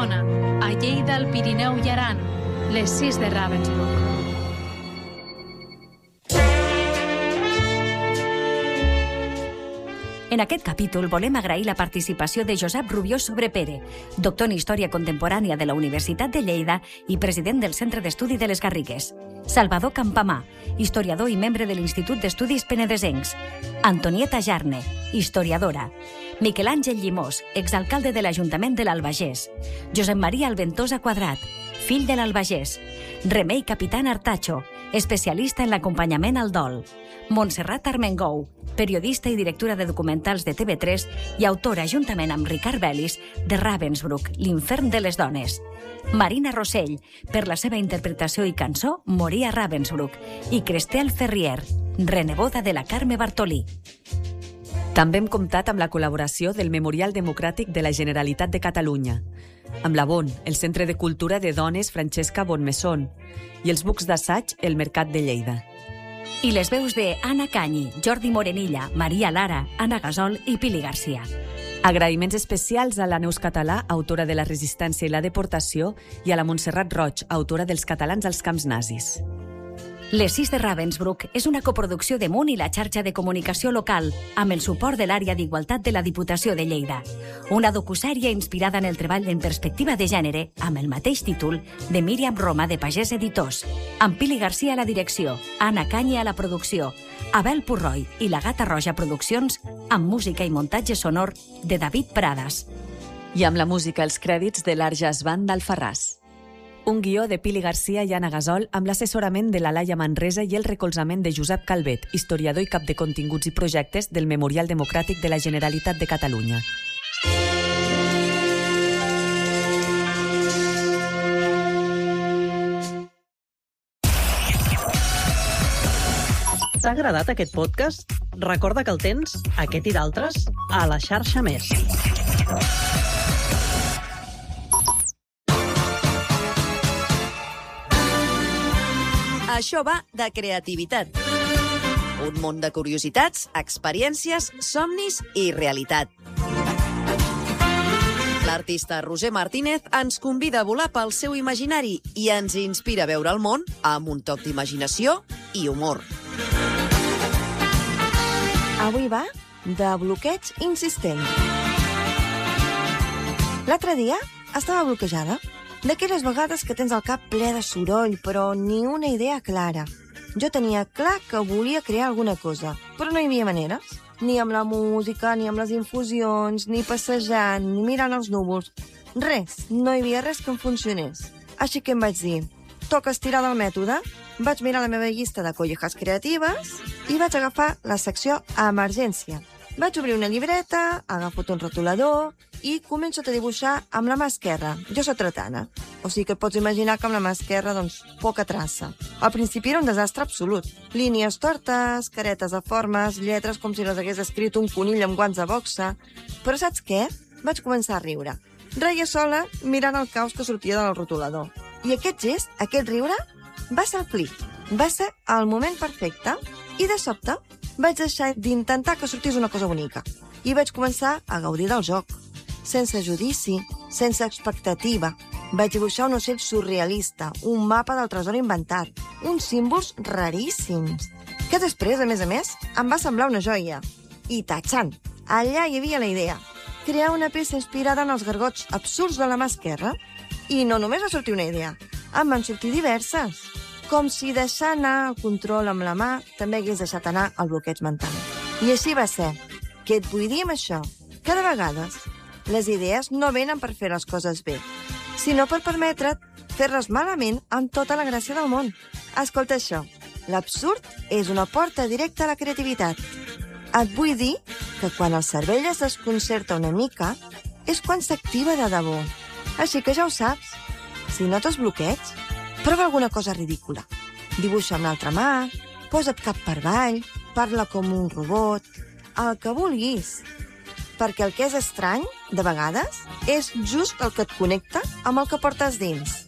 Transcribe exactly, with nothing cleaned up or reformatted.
Sona, a Lleida, el Pirineu i Aran, les sis de Ravensbrück. En aquest capítol volem agrair la participació de Josep Rubió Sobrepere, doctor en Història Contemporània de la Universitat de Lleida i president del Centre d'Estudi de les Garrigues. Salvador Campamà, historiador i membre de l'Institut d'Estudis Penedesencs. Antonieta Jarne, historiadora. Miquel Àngel Llimós, exalcalde de l'Ajuntament de l'Albagés. Josep Maria Alventosa Quadrat, fill de l'Albagés. Remei Capitán Artacho, especialista en l'acompanyament al dol. Montserrat Armengou, periodista i directora de documentals de T V tres i autora, juntament amb Ricard Bellis, de Ravensbrück, l'infern de les dones. Marina Rossell, per la seva interpretació i cançó Morir a Ravensbrück, i Crestel Ferrier, reneboda de la Carme Bartolí. També hem comptat amb la col·laboració del Memorial Democràtic de la Generalitat de Catalunya, amb la Bon, el Centre de Cultura de Dones Francesca Bonmesson, i els bucs d'assaig El Mercat de Lleida. I les veus de Anna Canyi, Jordi Morenilla, Maria Lara, Anna Gasol i Pili Garcia. Agraïments especials a la Neus Català, autora de La resistència i la deportació, i a la Montserrat Roig, autora dels Catalans als camps nazis. Les sis de Ravensbrück és una coproducció de Munt i la xarxa de comunicació local, amb el suport de l'àrea d'Igualtat de la Diputació de Lleida. Una docusèrie inspirada en el treball en perspectiva de gènere, amb el mateix títol, de Míriam Roma de Pagès Editors, amb Pili Garcia a la direcció, Anna Canyi a la producció, Abel Purroi i la Gata Roja Produccions, amb música i muntatge sonor de David Pradas. I amb la música els crèdits de l'Arjas Band d'Alfarràs. Un guió de Pili Garcia i Anna Gasol amb l'assessorament de la Laia Manresa i el recolzament de Josep Calvet, historiador i cap de continguts i projectes del Memorial Democràtic de la Generalitat de Catalunya. T'ha agradat aquest podcast? Recorda que el tens, aquest i d'altres, a la xarxa Més. Això va de creativitat. Un món de curiositats, experiències, somnis i realitat. L'artista Roser Martínez ens convida a volar pel seu imaginari i ens inspira a veure el món amb un toc d'imaginació i humor. Avui va de bloqueig insistent. L'altre dia estava bloquejada. D'aquelles vegades que tens el cap ple de soroll, però ni una idea clara. Jo tenia clar que volia crear alguna cosa, però no hi havia maneres. Ni amb la música, ni amb les infusions, ni passejant, ni mirant els núvols. Res, no hi havia res que em funcionés. Així que em vaig dir, toca estirar del mètode. Vaig mirar la meva llista de collejas creatives i vaig agafar la secció Emergència. Vaig obrir una llibreta, agafo un rotulador i començo a dibuixar amb la mà esquerra. Jo soc tretana, o sigui que et pots imaginar que amb la mà esquerra, doncs, poca traça. Al principi era un desastre absolut. Línies tortes, caretes de formes, lletres com si les hagués escrit un conill amb guants de boxa. Però saps què? Vaig començar a riure. Reia sola mirant el caos que sortia del rotulador. I aquest gest, aquest riure, va ser el clic. Va ser el moment perfecte. I de sobte vaig deixar d'intentar que sortís una cosa bonica. I vaig començar a gaudir del joc. Sense judici, sense expectativa. Vaig dibuixar un ocell surrealista, un mapa del tresor inventat, uns símbols raríssims, que després, a més a més, em va semblar una joia. I tatxant, allà hi havia la idea. Crear una peça inspirada en els gargots absurds de la mà esquerra. I no només va sortir una idea, en van sortir diverses. Com si deixar anar el control amb la mà també hagués deixat anar el bloqueig mental. I així va ser. Què et vull dir amb això? Que de vegades les idees no venen per fer les coses bé, sinó per permetre't fer-les malament amb tota la gràcia del món. Escolta això, l'absurd és una porta directa a la creativitat. Et vull dir que quan el cervell es desconcerta una mica és quan s'activa de debò. Així que ja ho saps, si notes bloqueig, prova alguna cosa ridícula. Dibuixa amb l'altra mà, posa't cap per avall, parla com un robot, el que vulguis. Perquè el que és estrany, de vegades, és just el que et connecta amb el que portes dins.